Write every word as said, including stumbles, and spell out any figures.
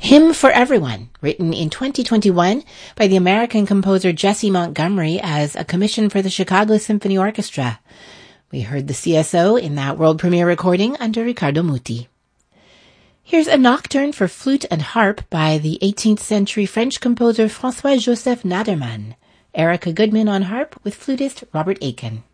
Hymn for Everyone, written in twenty twenty-one by the American composer Jesse Montgomery as a commission for the Chicago Symphony Orchestra. We heard the C S O in that world premiere recording under Riccardo Muti. Here's a nocturne for flute and harp by the eighteenth century French composer François-Joseph Naderman. Erica Goodman on harp with flutist Robert Aiken.